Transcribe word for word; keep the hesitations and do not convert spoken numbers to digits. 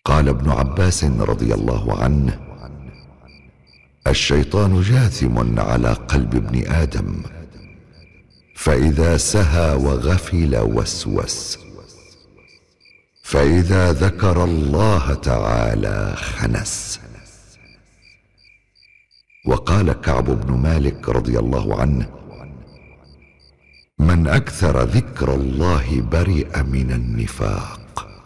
قال ابن عباس رضي الله عنه: الشيطان جاثم على قلب ابن آدم، فإذا سهى وغفل وسوس، فإذا ذكر الله تعالى خنس. وقال كعب بن مالك رضي الله عنه: من أكثر ذكر الله برئ من النفاق.